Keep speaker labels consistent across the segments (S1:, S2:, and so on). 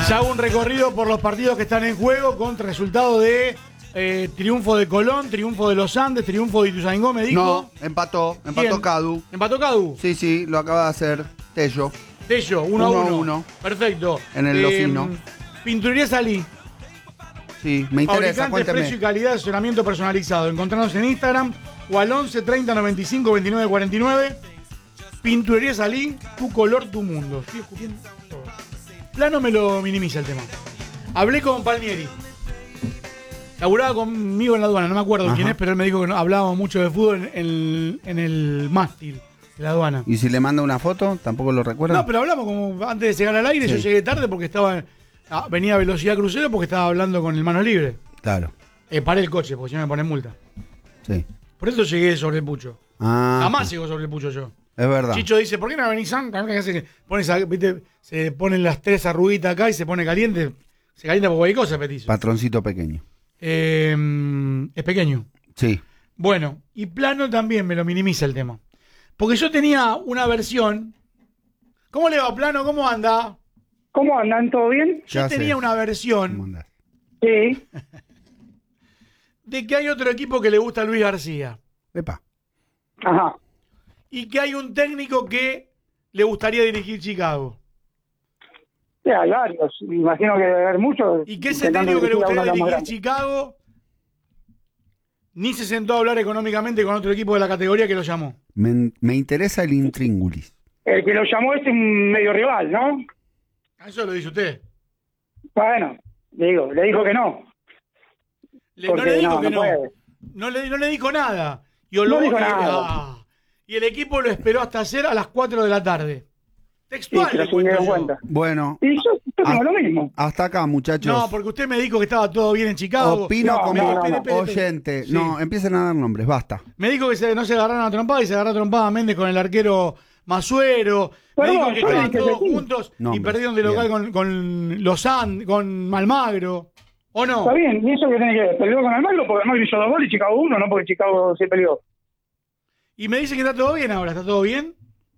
S1: Ya hago un recorrido por los partidos que están en juego con resultado de triunfo de Colón, triunfo de los Andes, triunfo de Ituzaingó, me dijo.
S2: No, empató Cadu.
S1: ¿Empató Cadu?
S2: Sí, lo acaba de hacer Tello.
S1: Tello, 1-1. Perfecto.
S2: En el Locino.
S1: Pinturería Salí.
S2: Sí, me interesa,
S1: Fabricantes,
S2: cuéntame.
S1: precio y calidad de asesoramiento personalizado. Encontrarnos en Instagram o al 11 30 95 29 49. Pinturería Salí, tu color, tu mundo. Estoy escupiendo todo. Plano me lo minimiza el tema. Hablé con Palmieri. Laburaba conmigo en la aduana, no me acuerdo quién es, pero él me dijo que no, hablábamos mucho de fútbol en el mástil de la aduana.
S2: ¿Y si le manda una foto? ¿Tampoco lo recuerda?
S1: No, pero hablamos como antes de llegar al aire.
S2: Sí.
S1: Yo llegué tarde porque venía a velocidad crucero porque estaba hablando con el manos libre.
S2: Claro.
S1: Paré el coche porque si no me ponen multa.
S2: Sí.
S1: Por eso llegué sobre el pucho. Jamás llego sobre el pucho yo.
S2: Es verdad.
S1: Chicho dice, ¿por qué no venís antes? ¿Viste? Se ponen las 3 arruguitas acá y se pone caliente. Se calienta por cualquier cosa, petizo.
S2: Patroncito pequeño.
S1: Es pequeño.
S2: Sí.
S1: Bueno, y plano también me lo minimiza el tema. Porque yo tenía una versión. ¿Cómo le va, plano? ¿Cómo anda?
S3: ¿Cómo andan? ¿Todo bien?
S1: Yo tenía una versión
S3: Sí.
S1: de que hay otro equipo que le gusta a Luis García.
S2: Epa.
S3: Ajá.
S1: Y que hay un técnico que le gustaría dirigir Chicago.
S3: Sí, hay varios. Me imagino que debe haber muchos.
S1: Y que ese técnico que le gustaría dirigir Chicago ni se sentó a hablar económicamente con otro equipo de la categoría que lo llamó.
S2: Me interesa el intríngulis.
S3: El que lo llamó es un medio rival, ¿no?
S1: Eso lo dice usted.
S3: Bueno, le dijo que no.
S1: No le dijo que no.
S3: puede.
S1: No le dijo nada. Y
S3: No dijo nada.
S1: Y el equipo lo esperó hasta ayer a las 4 de la tarde. Textual,
S3: Sí, pero
S1: le
S3: se me dio
S1: cuento yo.
S3: cuenta.
S2: Bueno,
S3: Y yo tengo lo mismo.
S2: hasta acá, muchachos.
S1: No, porque usted me dijo que estaba todo bien en Chicago.
S2: Opino
S3: No,
S2: como
S3: no, no.
S2: oyente.
S1: Sí.
S2: No, empiecen a dar nombres, basta.
S1: Me dijo que no se agarraron a trompada y se agarró a trompada Méndez con el arquero Masuero. Me
S3: Pero
S1: dijo
S3: no,
S1: que
S3: yo
S1: estaban
S3: dije que
S1: todos
S3: sí.
S1: juntos y
S2: Nombres,
S1: perdieron de local
S2: bien.
S1: con los con Malmagro. ¿O no?
S3: Está bien, ¿y eso qué tiene que ver? ¿Peleó con Almagro? Porque Almagro hizo 2 goles y Chicago 1, no porque Chicago se peleó.
S1: Y me dice que está todo bien ahora. ¿Está todo bien?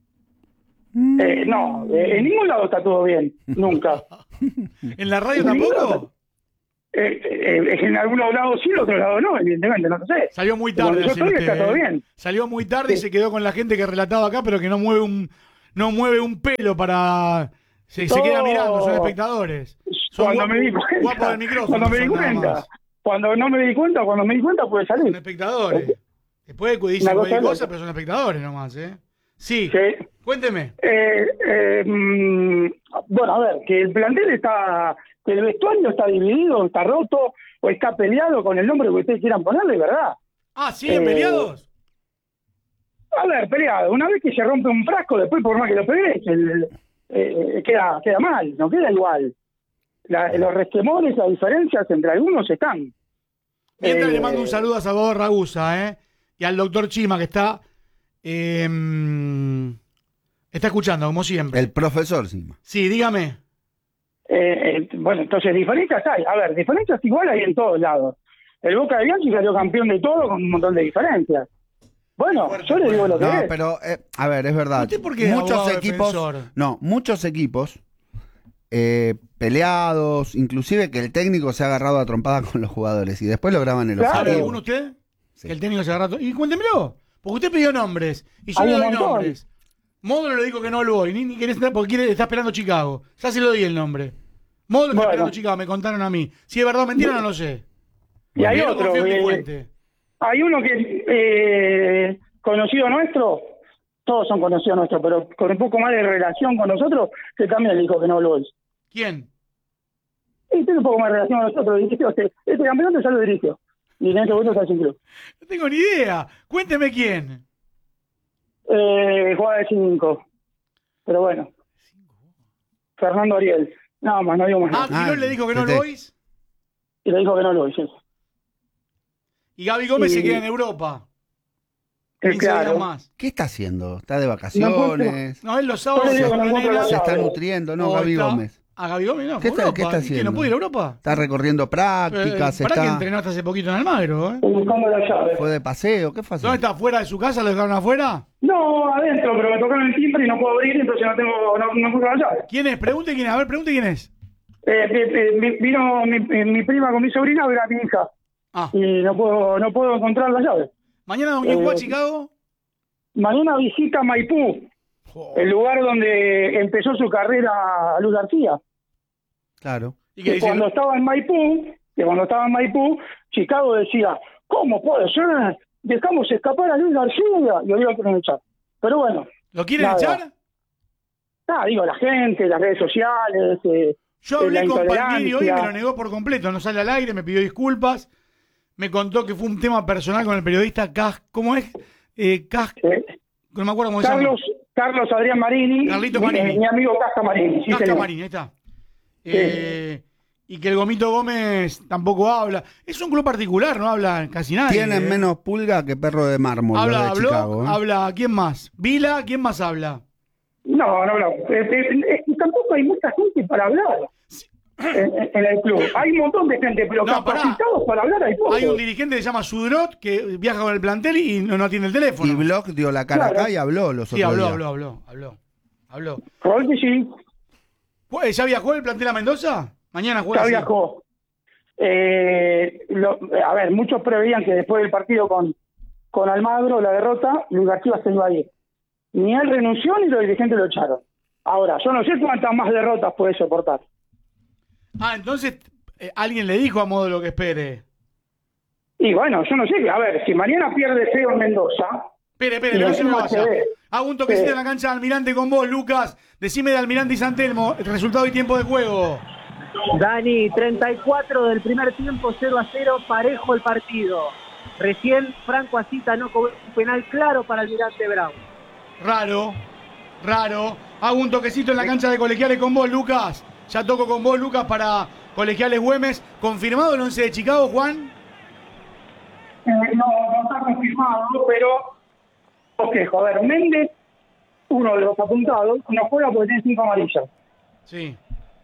S3: No, en ningún lado está todo bien, nunca.
S1: ¿En la radio
S3: En ningún lado
S1: tampoco?
S3: En algunos lados sí, en otros lados no, evidentemente, no sé.
S1: Salió muy
S3: Pero
S1: tarde.
S3: donde yo
S1: ayer
S3: estoy está todo bien.
S1: Salió muy tarde y
S3: Sí.
S1: se quedó con la gente que relataba acá, pero que no mueve un pelo para... Se queda mirando, son espectadores. Son
S3: Cuando me di
S1: guapos del
S3: cuenta,
S1: micrófono.
S3: cuando me di
S1: son nada
S3: cuenta,
S1: más.
S3: cuando no me di cuenta, cuando me di cuenta puede
S1: Son
S3: salir.
S1: espectadores. Después dicen
S3: Una cosa
S1: cualquier
S3: loca.
S1: cosa, pero son espectadores nomás, ¿eh? Sí.
S3: Sí.
S1: Cuénteme.
S3: Bueno, a ver, que el plantel está, que el vestuario está dividido, está roto, o está peleado con el nombre que ustedes quieran ponerle, ¿verdad?
S1: Ah, ¿siguen peleados?
S3: A ver, peleado. Una vez que se rompe un frasco, después por más que lo pegues, queda mal, no queda igual. Los resquemores, las diferencias entre algunos están.
S1: Mientras le mando un saludo a Salvador Ragusa, ¿eh? Y al doctor Chima, que está escuchando, como siempre.
S2: El profesor, sí.
S1: Sí, dígame.
S3: Bueno, entonces diferencias hay. A ver, diferencias igual hay en todos lados. El Boca de Bianchi salió campeón de todo con un montón de diferencias. Bueno, yo le digo lo que
S2: No,
S3: es.
S2: pero, a ver, es verdad.
S1: ¿Usted por qué es
S2: Muchos
S1: abogado
S2: equipos,
S1: defensor?
S2: muchos equipos peleados, inclusive que el técnico se ha agarrado a trompada con los jugadores y después lo graban en los
S3: Claro.
S1: ¿Sabe
S2: partidos.
S1: alguno usted?
S2: Sí.
S1: Que el técnico se agarra... Y cuéntemelo. Porque usted pidió nombres. Y yo
S3: Hay
S1: le
S3: un
S1: doy
S3: montón.
S1: nombres. Módulo le dijo que no lo voy. Ni querés entrar porque está esperando Chicago. Ya se lo di el nombre. Módulo está
S3: Bueno.
S1: esperando Chicago. Me contaron a mí. Si es verdad o mentira, no lo sé.
S3: Y hay
S1: Pero
S3: otro.
S1: confío en mi fuente.
S3: Hay uno que conocido nuestro, todos son conocidos nuestros, pero con un poco más de relación con nosotros, que también dijo que no lo es.
S1: ¿Quién?
S3: Y tiene un poco más de relación con nosotros. Dirigió este campeonato ya lo dirigió. Y en este momento está sin club.
S1: No tengo ni idea. Cuénteme quién.
S3: Juega de 5. Pero bueno. Fernando Ariel. Nada más, no digo más
S1: Ah,
S3: nada.
S1: Quirón le dijo que no
S2: te-
S1: lo oís.
S3: Y le dijo que no lo hizo.
S1: Y Gaby Gómez
S3: Sí.
S1: se queda en Europa.
S3: Que
S1: 15 días
S3: claro.
S1: más.
S2: ¿Qué está haciendo? ¿Está de vacaciones?
S1: No, él los sábados
S3: Yo le digo
S1: se
S3: que no encuentro la
S1: negra.
S2: ¿Se está
S3: llave.
S2: nutriendo? No,
S1: O
S2: Gaby
S1: está-
S2: Gómez.
S1: ¿A Gaby Gómez no?
S2: ¿Qué está-
S1: Europa.
S2: qué está
S1: ¿Y qué,
S2: haciendo?
S1: ¿No puede ir a Europa?
S2: Está recorriendo prácticas,
S1: ¿Para que
S2: está...
S1: entrenó hasta hace poquito en Almagro?
S3: Estoy buscando la llave.
S2: ¿Fue de paseo? ¿Qué pasó?
S1: ¿Dónde está? ¿Fuera de su casa? ¿Lo dejaron afuera?
S3: No, adentro, pero me tocaron el timbre y no puedo abrir, entonces no puedo la llave.
S1: ¿Quién es? Pregunte quién es. A ver, pregunte quién es.
S3: Vino mi prima con mi sobrina a ver a mi hija. Y no puedo encontrar las llaves.
S1: ¿Mañana don quién juega a Chicago?
S3: Mañana visita Maipú, el lugar donde empezó su carrera Luz García.
S2: Claro.
S1: ¿Y qué
S3: Que
S1: dice?
S3: cuando estaba en Maipú, Chicago decía, ¿cómo puede ser? Dejamos escapar a Luis García. Y hoy lo quieren echar. Pero bueno.
S1: ¿Lo quieren
S3: nada.
S1: echar?
S3: Digo, la gente, las redes sociales.
S1: Yo hablé
S3: la
S1: con Palmieri hoy y me
S3: intolerancia.
S1: lo negó por completo. No sale al aire, me pidió disculpas. Me contó que fue un tema personal con el periodista ¿cómo es? No me acuerdo cómo se llama.
S3: Carlos Adrián Marini.
S1: Carlitos Marini.
S3: Mi amigo Casca Marini. Sí,
S1: Casca
S3: señor.
S1: Marini, ahí está. Y que el Gomito Gómez tampoco habla. Es un club particular, no habla casi nadie.
S2: Tienen menos pulga que perro de mármol los
S1: Habla
S2: de Chicago.
S1: habla, ¿quién más? Vila, ¿quién más habla?
S3: No. Tampoco hay mucha gente para hablar en el club. Hay un montón de gente, pero
S1: No,
S3: capacitados para hablar hay pocos.
S1: Hay un dirigente que se llama Sudrot que viaja con el plantel y no atiende el teléfono.
S2: Y Bloch dio la cara
S3: Claro.
S2: acá y habló los
S1: Sí,
S2: otros
S1: habló.
S3: Creo que sí,
S1: ¿Ya viajó el plantel a Mendoza? Mañana juega.
S3: ya
S1: sí.
S3: viajó. A ver, muchos preveían que después del partido con Almagro, la derrota, Luis García se iba a ir. Ni él renunció ni los dirigentes lo echaron. Ahora, yo no sé cuántas más derrotas puede soportar.
S1: Entonces alguien le dijo a modo lo que espere.
S3: Y bueno, yo no sé, a ver, si mañana pierde feo en Mendoza...
S1: Espere, no se me vaya. Hago un toquecito en la cancha de Almirante con vos, Lucas. Decime de Almirante y San Telmo el resultado y tiempo de juego.
S4: Dani, 34 del primer tiempo, 0-0, parejo el partido. Recién Franco Asita no cobró un penal claro para Almirante Brown.
S1: Raro. Hago un toquecito en la cancha de Colegiales con vos, Lucas. Ya toco con vos, Lucas, para Colegiales Güemes. ¿Confirmado el 11 de Chicago, Juan?
S3: No está confirmado, pero... Ok, joder, Méndez, uno de los apuntados, no juega porque tiene 5 amarillas.
S1: Sí.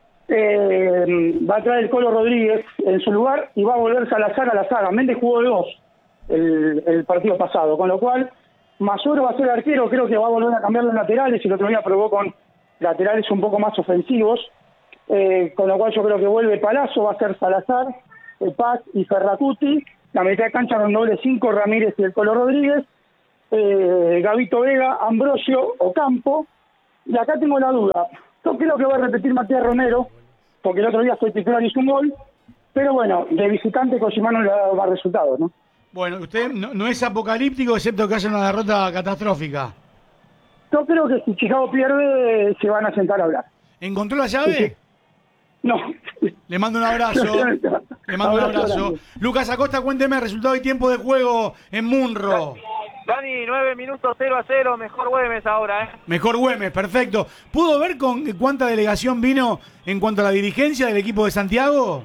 S3: Va a traer el Colo Rodríguez en su lugar y va a volver Salazar a la saga. Méndez jugó 2 el partido pasado, con lo cual Masuro va a ser arquero, creo que va a volver a cambiar los laterales, y el otro día probó con laterales un poco más ofensivos, con lo cual yo creo que vuelve Palazzo, va a ser Salazar, Paz y Ferracuti, la mitad de cancha con doble 5, Ramírez y el Colo Rodríguez, Gavito Vega, Ambrosio, Ocampo, y acá tengo la duda. Yo creo que va a repetir Matías Romero, porque el otro día fue titular y hizo un gol, pero bueno, de visitante Cosimano le ha dado más resultados, ¿no?
S1: Bueno, usted no es apocalíptico, excepto que haya una derrota catastrófica.
S3: Yo creo que si Chicago pierde, se van a sentar a hablar.
S1: ¿Encontró la llave?
S3: Sí. No.
S1: Le mando un abrazo. Le mando un abrazo. Lucas Acosta, cuénteme resultado y tiempo de juego en Munro.
S5: Dani, 9 minutos 0-0, mejor Güemes ahora,
S1: Mejor Güemes, perfecto. ¿Pudo ver con cuánta delegación vino en cuanto a la dirigencia del equipo de Santiago?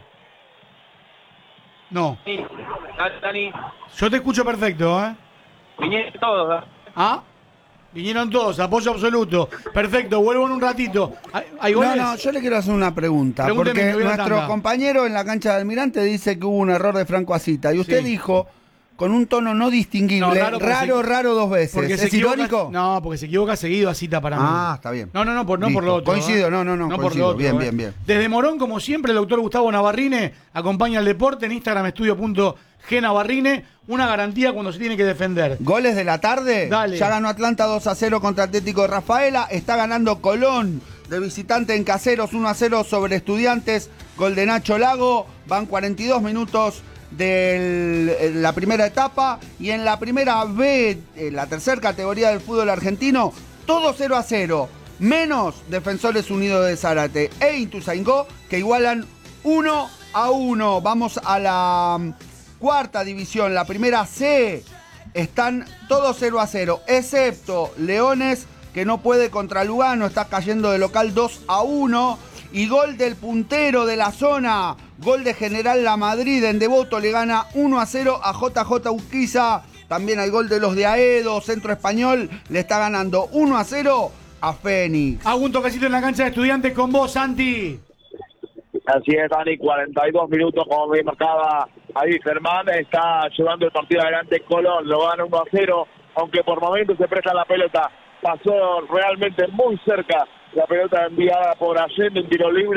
S1: No.
S5: Sí. Dani,
S1: Yo te escucho perfecto, ¿eh?
S5: vinieron todos,
S1: Vinieron todos, apoyo absoluto. Perfecto, vuelvo en un ratito. ¿Hay goles?
S2: No, yo le quiero hacer una pregunta.
S1: Pregúnteme,
S2: Porque
S1: que voy a la
S2: nuestro
S1: tanda.
S2: compañero en la cancha de Almirante dice que hubo un error de Franco Asita. Y usted
S1: Sí.
S2: dijo, con un tono no distinguible,
S1: No,
S2: raro dos veces.
S1: Porque
S2: ¿Es
S1: se equivoca,
S2: irónico?
S1: No, porque se equivoca seguido a Cita para mí.
S2: Está bien.
S1: No por
S2: Listo.
S1: lo otro.
S2: Coincido, no,
S1: por
S2: coincido.
S1: lo otro.
S2: Bien.
S1: Desde Morón, como siempre, el doctor Gustavo Navarrine acompaña al deporte en Instagram estudio.gnavarrine. Una garantía cuando se tiene que defender.
S2: Goles de la tarde.
S1: Dale.
S2: Ya ganó Atlanta 2-0 contra Atlético de Rafaela. Está ganando Colón de visitante en Caseros 1-0 sobre Estudiantes. Gol de Nacho Lago. Van 42 minutos de la primera etapa. Y en la primera B, en la tercera categoría del fútbol argentino, todo 0-0. Menos Defensores Unidos de Zárate e Ituzaingó, que igualan 1-1. Vamos a la cuarta división, la primera C. Están todos 0-0, excepto Leones, que no puede contra Lugano, está cayendo de local 2-1. Y gol del puntero de la zona, gol de General La Madrid en Devoto, le gana 1-0 a JJ Urquiza. También hay gol de los de Aedo, Centro Español, le está ganando 1-0 a Fénix.
S1: Hago un toquecito en la cancha de Estudiantes con vos, Santi.
S6: Así es, Dani, 42 minutos, como me marcaba ahí Germán, está llevando el partido adelante Colón, lo gana 1-0, aunque por momentos se presta la pelota, pasó realmente muy cerca la pelota enviada por Allende en tiro libre,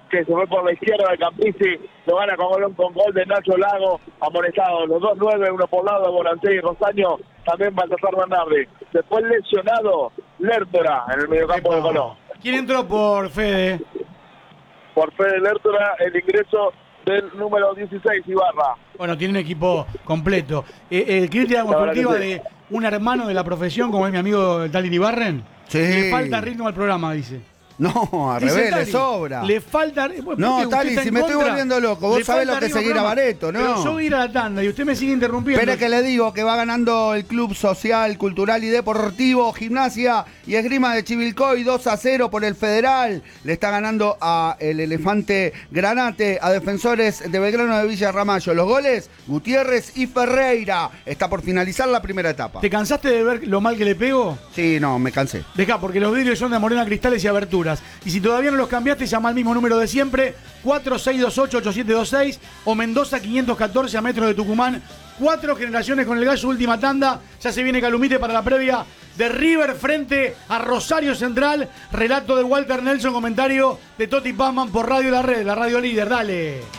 S6: que se fue por la izquierda de Campici, lo gana con gol de Nacho Lago, amonestado, los 2-9, uno por lado, Volante y Rosaño, también Baltasar Bernardi. Después lesionado, Lertora en el mediocampo de Colón.
S1: ¿Quién entró por Fede?
S6: Por Fede Lertora, el ingreso del número 16, Ibarra.
S1: Bueno, tiene un equipo completo. Crítica constructiva de un hermano de la profesión, como es mi amigo Tali Ibarren.
S2: Sí.
S1: Le falta ritmo al programa, dice.
S2: No, al
S1: Dice
S2: revés,
S1: Tali,
S2: le sobra.
S1: Le falta. Bueno,
S2: No, Tali, si me estoy volviendo loco, vos sabés lo que es seguir a Bareto, ¿no?
S1: Pero yo voy a ir a la tanda y usted me sigue interrumpiendo.
S2: Espere que le digo que va ganando el Club Social, Cultural y Deportivo, Gimnasia y Esgrima de Chivilcoy 2-0 por el Federal. Le está ganando a el Elefante Granate, a Defensores de Belgrano de Villa Ramallo. Los goles, Gutiérrez y Ferreira. Está por finalizar la primera etapa.
S1: ¿Te cansaste de ver lo mal que le pego?
S2: Sí, no, me cansé.
S1: Deja, porque los vidrios son de Morena Cristales y aberturas. Y si todavía no los cambiaste, llama al mismo número de siempre, 4628-8726 o Mendoza 514 a metros de Tucumán. 4 generaciones con el gallo, última tanda. Ya se viene Calumite para la previa de River frente a Rosario Central. Relato de Walter Nelson, comentario de Toti Pazman por Radio La Red, la radio líder. Dale.